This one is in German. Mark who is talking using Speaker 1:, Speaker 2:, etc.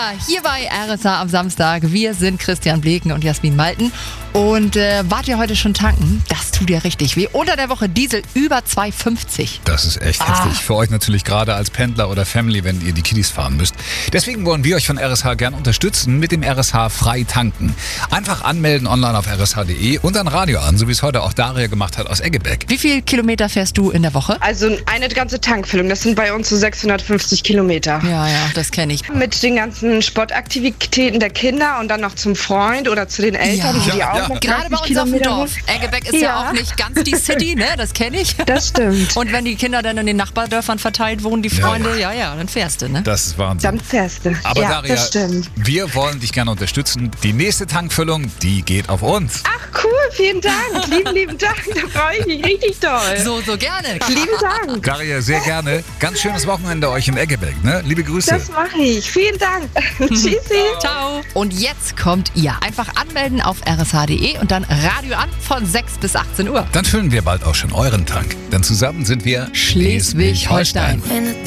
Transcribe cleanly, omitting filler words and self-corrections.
Speaker 1: hier bei RSH am Samstag. Wir sind Christian Bleken und Jasmin Malten. Und wart ihr heute schon tanken? Das tut ja richtig weh. Unter der Woche Diesel über 2,50.
Speaker 2: Das ist echt heftig. Für euch natürlich gerade als Pendler oder Family, wenn ihr die Kiddies fahren müsst. Deswegen wollen wir euch von RSH gern unterstützen mit dem RSH frei tanken. Einfach anmelden online auf rsh.de und dann Radio an, so wie es heute auch Daria gemacht hat aus Eggebeck.
Speaker 1: Wie viel Kilometer fährst du in der Woche?
Speaker 3: Also eine ganze Tankfüllung, das sind bei uns so 650 Kilometer.
Speaker 1: Ja, das kenne ich.
Speaker 3: Mit den ganzen Sportaktivitäten der Kinder und dann noch zum Freund oder zu den Eltern, die auch noch
Speaker 1: gerade bei
Speaker 3: 30
Speaker 1: uns auf dem
Speaker 3: Kilometer
Speaker 1: Dorf.
Speaker 3: sind.
Speaker 1: Eggebeck ist ja auch nicht ganz die City, ne? Das kenne ich.
Speaker 3: Das stimmt.
Speaker 1: Und wenn die Kinder dann in den Nachbardörfern verteilt wohnen, die Freunde, dann fährst du, ne?
Speaker 2: Das ist Wahnsinn.
Speaker 3: Dann fährst du.
Speaker 2: Aber
Speaker 3: ja,
Speaker 2: Daria,
Speaker 3: das stimmt.
Speaker 2: wir wollen dich gerne unterstützen. Die nächste Tankfüllung, die geht auf uns.
Speaker 3: Ach cool, vielen Dank. Lieben Dank, da freue ich mich richtig doll.
Speaker 1: So gerne.
Speaker 3: Lieben Dank.
Speaker 2: Daria, sehr gerne. Ganz schönes Wochenende euch in Eggebeck, ne? Liebe Grüße.
Speaker 3: Das mache ich. Vielen Dank. Tschüssi.
Speaker 1: Ciao. Und jetzt kommt ihr. Einfach anmelden auf rsh.de und dann Radio an von 6 bis 18 Uhr.
Speaker 2: Dann füllen wir bald auch schon euren Tank. Denn zusammen sind wir
Speaker 1: Schleswig-Holstein.